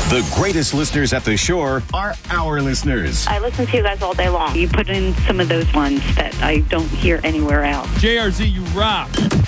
The greatest listeners at the shore are our listeners. I listen to you guys all day long. You put in some of those ones that I don't hear anywhere else. JRZ, you rock.